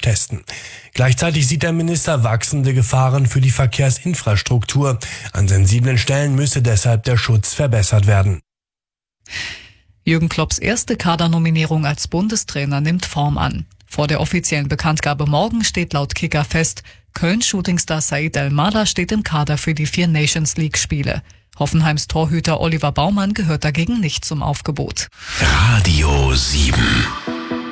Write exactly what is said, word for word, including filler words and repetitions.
testen. Gleichzeitig sieht der Minister wachsende Gefahren für die Verkehrsinfrastruktur. An sensiblen Stellen müsse deshalb der Schutz verbessert werden. Jürgen Klopps erste Kadernominierung als Bundestrainer nimmt Form an. Vor der offiziellen Bekanntgabe morgen steht laut Kicker fest, Köln-Shootingstar Said El-Mada steht im Kader für die vier Nations-League-Spiele. Hoffenheims Torhüter Oliver Baumann gehört dagegen nicht zum Aufgebot. Radio sieben.